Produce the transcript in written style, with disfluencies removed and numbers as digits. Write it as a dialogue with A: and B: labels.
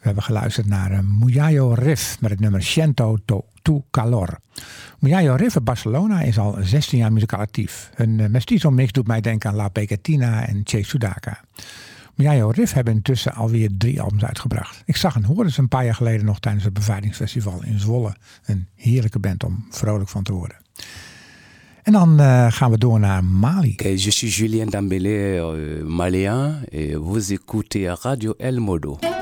A: We hebben geluisterd naar Muyayo Riff met het nummer Cento tu Calor. Muyayo Riff uit Barcelona is al 16 jaar muzikaal actief. Hun mestizo mix doet mij denken aan La Pegatina en Che Sudaka. Muyayo Riff hebben intussen alweer 3 albums uitgebracht. Ik zag en hoorde ze een paar jaar geleden nog tijdens het Bevrijdingsfestival in Zwolle. Een heerlijke band om vrolijk van te worden. En dan gaan we door naar Mali.
B: Je suis Julien Dambélé, malien, et vous écoutez Radio El Modo.